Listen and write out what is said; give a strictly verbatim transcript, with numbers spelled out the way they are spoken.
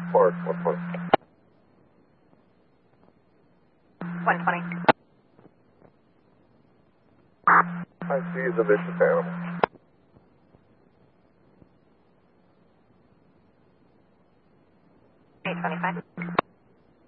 Report, one twenty. one twenty. I see the vicious animal. eight twenty-five.